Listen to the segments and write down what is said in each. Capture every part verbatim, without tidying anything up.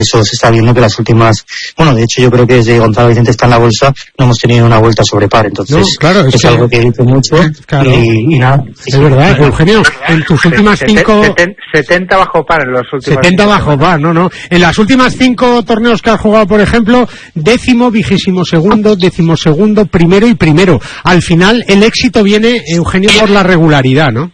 eso se está viendo que las últimas, bueno, de hecho yo creo que desde Gonzalo Vicente está en la bolsa no hemos tenido una vuelta sobre par, entonces no, claro, es, es que... algo que dice mucho. Claro. y, y nada. Es verdad, Eugenio, en tus últimas cinco... setenta bajo par en los últimos... setenta bajo par, no, no. En las últimas cinco torneos que has jugado, por ejemplo, décimo, vigésimo segundo, décimo segundo, primero y primero. Al final el éxito viene, Eugenio, por la regularidad, ¿no?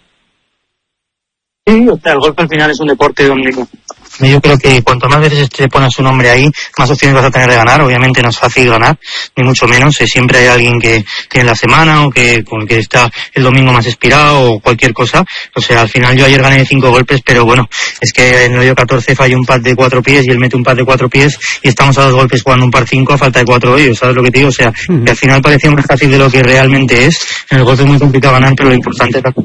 Sí, o sea, el golf al final es un deporte donde yo creo que cuanto más veces te pones su nombre ahí, más opciones vas a tener de ganar. Obviamente no es fácil ganar, ni mucho menos. Eh, siempre hay alguien que tiene la semana o que con el que está el domingo más inspirado o cualquier cosa. O sea, al final yo ayer gané cinco golpes, pero bueno, es que en el hoyo catorce falló un pad de cuatro pies y él mete un pad de cuatro pies y estamos a dos golpes jugando un par cinco a falta de cuatro hoyos, ¿sabes lo que te digo? O sea, uh-huh. que al final parecía más fácil de lo que realmente es. En el golf es muy complicado ganar, pero lo importante es la...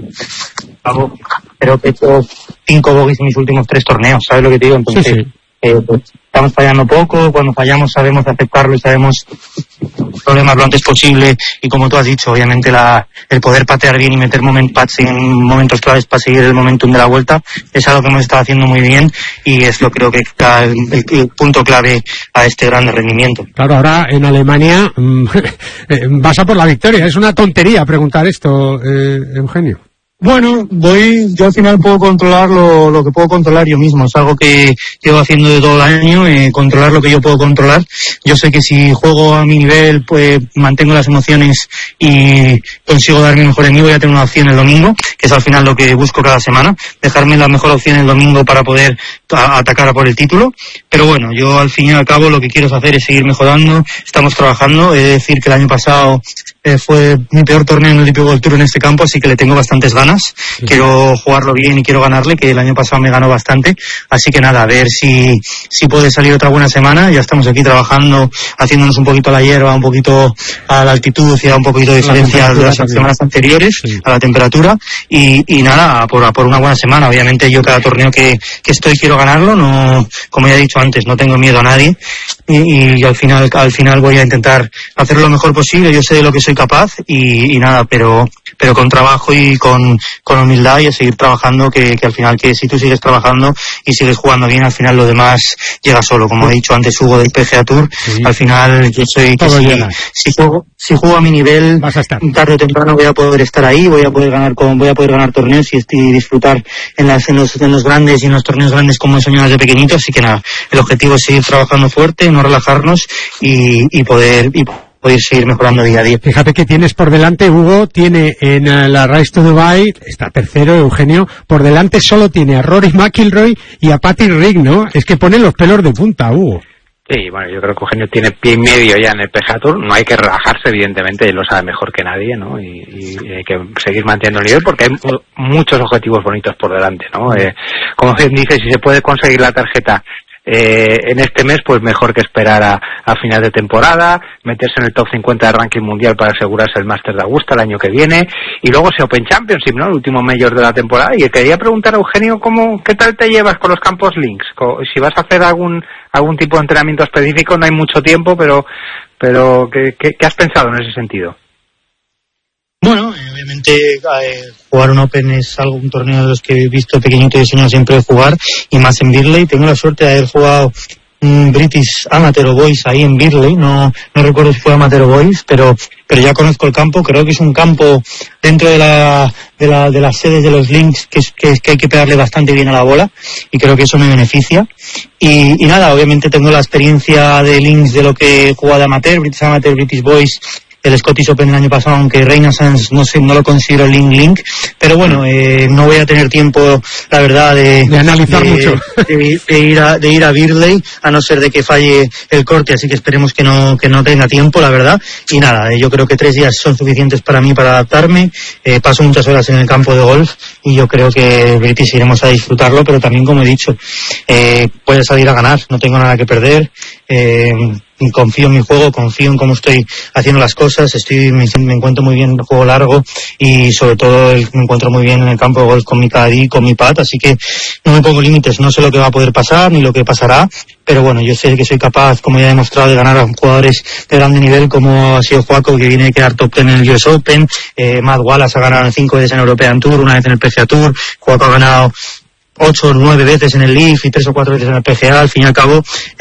Creo que he hecho cinco bogies en mis últimos tres torneos, ¿sabes lo que te digo? Entonces, sí, sí. Eh, pues, estamos fallando poco, cuando fallamos sabemos aceptarlo y sabemos problemas lo antes posible, y como tú has dicho, obviamente la, el poder patear bien y meter moment pads en momentos claves para seguir el momentum de la vuelta es algo que hemos estado haciendo muy bien, y es lo creo que está el, el, el punto clave a este gran rendimiento. Claro, ahora en Alemania vas a por la victoria. Es una tontería preguntar esto, eh, Eugenio. Bueno, voy, yo al final puedo controlar lo, lo que puedo controlar yo mismo. Es algo que llevo haciendo de todo el año, eh, controlar lo que yo puedo controlar. Yo sé que si juego a mi nivel, pues mantengo las emociones y consigo dar mi mejor en mí, voy a tener una opción el domingo, que es al final lo que busco cada semana, dejarme la mejor opción el domingo para poder a, atacar a por el título. Pero bueno, yo al fin y al cabo lo que quiero hacer es seguir mejorando. Estamos trabajando. He de decir que el año pasado eh, fue mi peor torneo en el D P World Tour en este campo, así que le tengo bastantes ganas. Sí. Quiero jugarlo bien y quiero ganarle, que el año pasado me ganó bastante, así que nada, a ver si si puede salir otra buena semana. Ya estamos aquí trabajando, haciéndonos un poquito a la hierba, un poquito a la altitud y a un poquito de diferencia de las semanas anteriores, sí. a la temperatura, y, y nada, por, por una buena semana. Obviamente yo cada torneo que, que estoy quiero ganarlo, no, como ya he dicho antes, no tengo miedo a nadie, y, y al final al final voy a intentar hacer lo mejor posible. Yo sé de lo que soy capaz y, y nada, pero pero con trabajo y con, con humildad, y a seguir trabajando, que, que al final, que si tú sigues trabajando y sigues jugando bien, al final lo demás llega solo. Como he dicho antes, Hugo del P G A Tour, sí. al final yo soy que si, si juego si juego a mi nivel, vas a estar. Tarde o temprano voy a poder estar ahí, voy a poder ganar con, voy a poder ganar torneos y, y disfrutar en, las, en, los, en los grandes y en los torneos grandes como he soñado desde pequeñito. Así que nada, el objetivo es seguir trabajando fuerte, no relajarnos y, y poder y poder seguir mejorando día a día. Fíjate que tienes por delante, Hugo, tiene en uh, la Race to Dubai, está tercero, Eugenio, por delante solo tiene a Rory McIlroy y a Patrick Reed, ¿no? Es que pone los pelos de punta, Hugo. Sí, bueno, yo creo que Eugenio tiene pie y medio ya en el P G A Tour. No hay que relajarse, evidentemente, él lo sabe mejor que nadie, ¿no? Y, y hay que seguir manteniendo el nivel porque hay muchos objetivos bonitos por delante, ¿no? Eh, como bien dice, si se puede conseguir la tarjeta Eh, en este mes, pues mejor que esperar a, a final de temporada, meterse en el top cincuenta de ranking mundial para asegurarse el Masters de Augusta el año que viene, y luego ese Open Championship, ¿no? El último mayor de la temporada. Y quería preguntar a Eugenio, ¿cómo, qué tal te llevas con los campos links? Si vas a hacer algún algún tipo de entrenamiento específico, no hay mucho tiempo, pero pero ¿qué, qué, qué has pensado en ese sentido? Bueno, eh, obviamente eh, jugar un Open es algo, un torneo de los que he visto pequeñito y he soñado siempre de jugar, y más en Birley. Tengo la suerte de haber jugado un British Amateur o Boys ahí en Birley, no no recuerdo si fue Amateur o Boys, pero pero ya conozco el campo. Creo que es un campo dentro de la de la de las sedes de los links que es, que, es, que hay que pegarle bastante bien a la bola, y creo que eso me beneficia. Y, y nada, obviamente tengo la experiencia de links de lo que he jugado de Amateur, British Amateur, British Boys, el Scottish Open el año pasado, aunque Renaissance no sé, no lo considero link link, pero bueno, eh, no voy a tener tiempo, la verdad, de, de analizar de, mucho, de, de ir a de ir a Birley, a no ser de que falle el corte, así que esperemos que no que no tenga tiempo, la verdad. Y nada, eh, yo creo que tres días son suficientes para mí para adaptarme. Eh, paso muchas horas en el campo de golf y yo creo que British iremos a disfrutarlo, pero también, como he dicho, eh, puede salir a ganar, no tengo nada que perder. Eh, confío en mi juego, confío en cómo estoy haciendo las cosas, estoy me, me encuentro muy bien en el juego largo, y sobre todo el, me encuentro muy bien en el campo de golf con mi caddy, con mi pad, así que no me pongo límites. No sé lo que va a poder pasar ni lo que pasará, pero bueno, yo sé que soy capaz, como ya he demostrado, de ganar a jugadores de grande nivel como ha sido Joaco, que viene a quedar top ten en el U S Open. eh, Matt Wallace ha ganado cinco veces en el European Tour, una vez en el P G A Tour. Joaco ha ganado ocho o nueve veces en el Leaf y tres o cuatro veces en el P G A, al fin y al cabo